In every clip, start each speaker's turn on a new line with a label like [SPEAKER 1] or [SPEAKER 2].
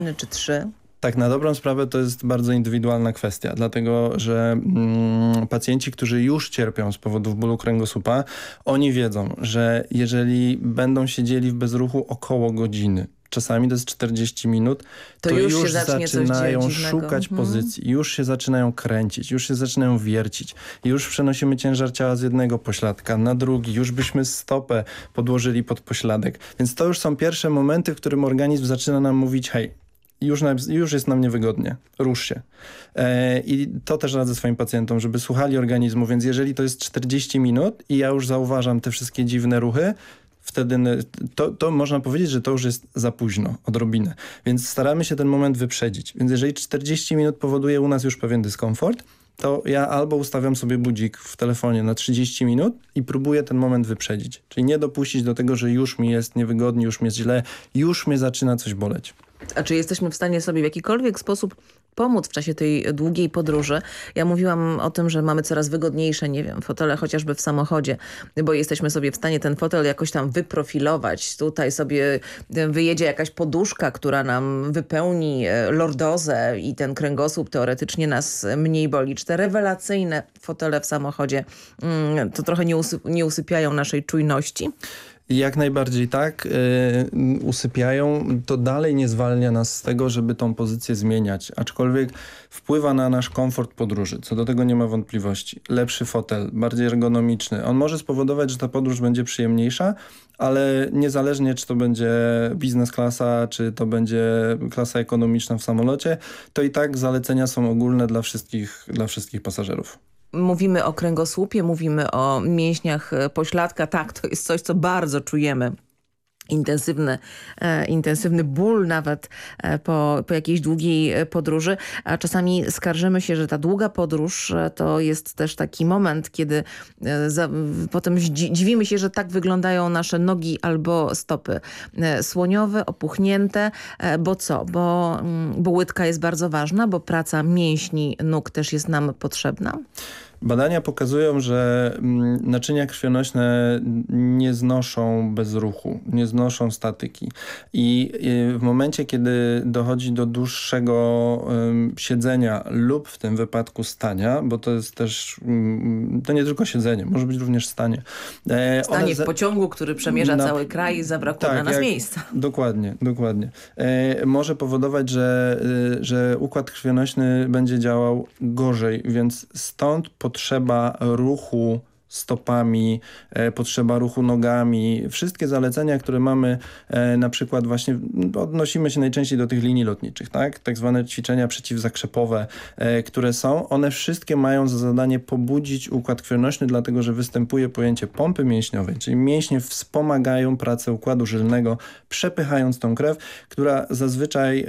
[SPEAKER 1] czy 3?
[SPEAKER 2] Tak, na dobrą sprawę to jest bardzo indywidualna kwestia, dlatego że pacjenci, którzy już cierpią z powodów bólu kręgosłupa, oni wiedzą, że jeżeli będą siedzieli w bezruchu około godziny, czasami to jest 40 minut, to już zaczynają szukać pozycji, już się zaczynają kręcić, już się zaczynają wiercić. Już przenosimy ciężar ciała z jednego pośladka na drugi, już byśmy stopę podłożyli pod pośladek. Więc to już są pierwsze momenty, w którym organizm zaczyna nam mówić: hej, już jest nam niewygodnie, rusz się. I to też radzę swoim pacjentom, żeby słuchali organizmu, więc jeżeli to jest 40 minut i ja już zauważam te wszystkie dziwne ruchy, wtedy to można powiedzieć, że to już jest za późno, odrobinę. Więc staramy się ten moment wyprzedzić. Więc jeżeli 40 minut powoduje u nas już pewien dyskomfort, to ja albo ustawiam sobie budzik w telefonie na 30 minut i próbuję ten moment wyprzedzić. Czyli nie dopuścić do tego, że już mi jest niewygodnie, już mi jest źle, już mnie zaczyna coś boleć.
[SPEAKER 1] A czy jesteśmy w stanie sobie w jakikolwiek sposób pomóc w czasie tej długiej podróży? Ja mówiłam o tym, że mamy coraz wygodniejsze, nie wiem, fotele chociażby w samochodzie, bo jesteśmy sobie w stanie ten fotel jakoś tam wyprofilować. Tutaj sobie wyjedzie jakaś poduszka, która nam wypełni lordozę i ten kręgosłup teoretycznie nas mniej boli. Czy te rewelacyjne fotele w samochodzie to trochę nie usypiają naszej czujności?
[SPEAKER 2] Jak najbardziej tak, usypiają. To dalej nie zwalnia nas z tego, żeby tą pozycję zmieniać, aczkolwiek wpływa na nasz komfort podróży. Co do tego nie ma wątpliwości. Lepszy fotel, bardziej ergonomiczny. On może spowodować, że ta podróż będzie przyjemniejsza, ale niezależnie czy to będzie biznes klasa, czy to będzie klasa ekonomiczna w samolocie, to i tak zalecenia są ogólne dla wszystkich pasażerów.
[SPEAKER 1] Mówimy o kręgosłupie, mówimy o mięśniach pośladka. Tak, to jest coś, co bardzo czujemy. Intensywny ból nawet po jakiejś długiej podróży, a czasami skarżymy się, że ta długa podróż to jest też taki moment, kiedy potem dziwimy się, że tak wyglądają nasze nogi albo stopy. Słoniowe, opuchnięte, bo co? Bo łydka jest bardzo ważna, bo praca mięśni nóg też jest nam potrzebna.
[SPEAKER 2] Badania pokazują, że naczynia krwionośne nie znoszą bezruchu, nie znoszą statyki. I w momencie, kiedy dochodzi do dłuższego siedzenia lub w tym wypadku stania, bo to jest też, to nie tylko siedzenie, może być również stanie.
[SPEAKER 1] Stanie w pociągu, który przemierza cały kraj i zabrakło dla nas miejsca.
[SPEAKER 2] Dokładnie. Może powodować, że układ krwionośny będzie działał gorzej, więc stąd potrzeba ruchu stopami, potrzeba ruchu nogami. Wszystkie zalecenia, które mamy, na przykład właśnie odnosimy się najczęściej do tych linii lotniczych, tak zwane ćwiczenia przeciwzakrzepowe, które są, one wszystkie mają za zadanie pobudzić układ krwionośny, dlatego że występuje pojęcie pompy mięśniowej, czyli mięśnie wspomagają pracę układu żylnego, przepychając tą krew, która zazwyczaj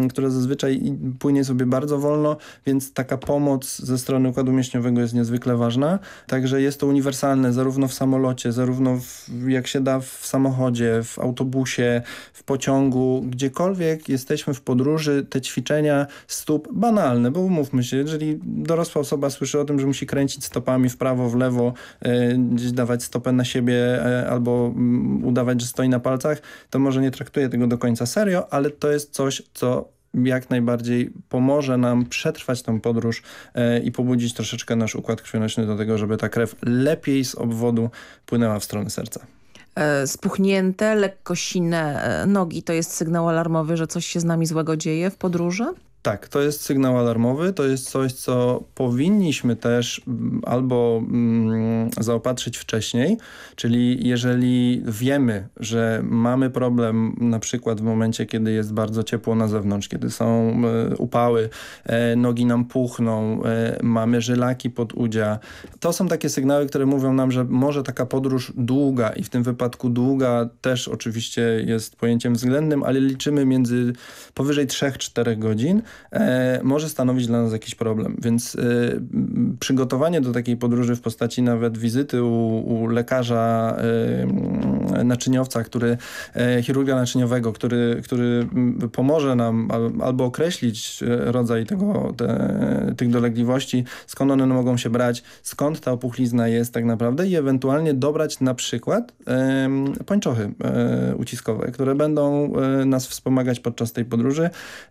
[SPEAKER 2] płynie sobie bardzo wolno, więc taka pomoc ze strony układu mięśniowego jest niezwykle ważna. Także jest to uniwersalne zarówno w samolocie, zarówno jak się da w samochodzie, w autobusie, w pociągu, gdziekolwiek jesteśmy w podróży, te ćwiczenia stóp banalne, bo umówmy się, jeżeli dorosła osoba słyszy o tym, że musi kręcić stopami w prawo, w lewo, gdzieś dawać stopę na siebie albo udawać, że stoi na palcach, to może nie traktuje tego do końca serio, ale to jest coś, co jak najbardziej pomoże nam przetrwać tę podróż i pobudzić troszeczkę nasz układ krwionośny do tego, żeby ta krew lepiej z obwodu płynęła w stronę serca.
[SPEAKER 1] Spuchnięte, lekko sine nogi to jest sygnał alarmowy, że coś się z nami złego dzieje w podróży?
[SPEAKER 2] Tak, to jest sygnał alarmowy, to jest coś, co powinniśmy też albo zaopatrzyć wcześniej, czyli jeżeli wiemy, że mamy problem na przykład w momencie, kiedy jest bardzo ciepło na zewnątrz, kiedy są upały, nogi nam puchną, mamy żylaki pod udzia, to są takie sygnały, które mówią nam, że może taka podróż długa i w tym wypadku długa też oczywiście jest pojęciem względnym, ale liczymy między powyżej 3-4 godzin, może stanowić dla nas jakiś problem. Więc przygotowanie do takiej podróży w postaci nawet wizyty u lekarza naczyniowca, chirurga naczyniowego, który pomoże nam albo określić rodzaj tych dolegliwości, skąd one mogą się brać, skąd ta opuchlizna jest tak naprawdę i ewentualnie dobrać na przykład pończochy uciskowe, które będą nas wspomagać podczas tej podróży